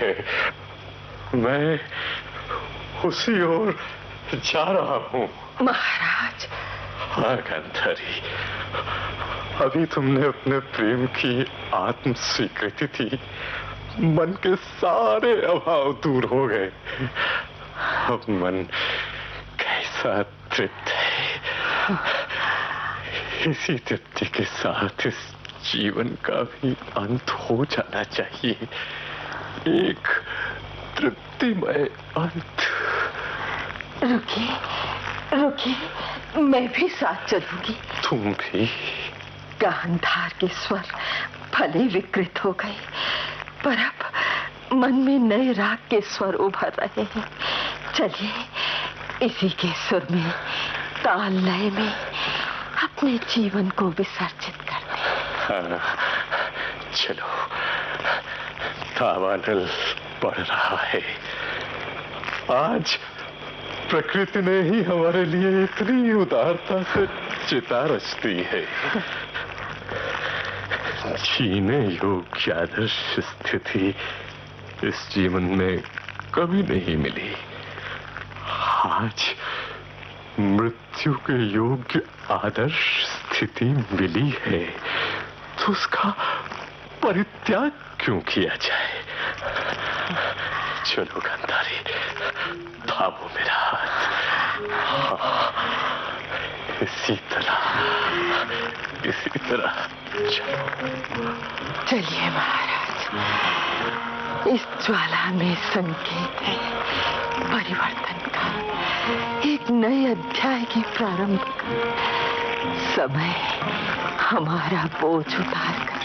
है। मैं उसी ओर जा रहा हूँ। महाराज। हाँ गांधारी, अभी तुमने अपने प्रेम की आत्म स्वीकृति थी, मन के सारे अभाव दूर हो गए। अब मन कैसा तृप्त है। इसी तृप्ति के साथ इस जीवन का भी अंत हो जाना चाहिए, एक तृप्तिमय अंत। रुकिए, रुकिए, मैं भी साथ चलूंगी। तुम भी? गांधार के स्वर भले विकृत हो गए, पर अब मन में नए राग के स्वर उभर रहे हैं। चलिए, इसी के सुर में, ताल लय में अपने जीवन को विसर्जित करते हैं। हाँ, चलो। दावानल बढ़ रहा है। आज प्रकृति ने ही हमारे लिए इतनी उदारता से चिता रच दी है। जीने योग्य आदर्श स्थिति इस जीवन में कभी नहीं मिली। आज मृत्यु के योग्य आदर्श स्थिति मिली है, तो उसका परित्याग क्यों किया जाए? चलो गांधारी, थामो मेरा हाथ। इसी तरह चलो। चलिए महाराज, इस ज्वाला में संकेत है परिवर्तन का, एक नए अध्याय के प्रारंभ का। समय हमारा बोझ उतार कर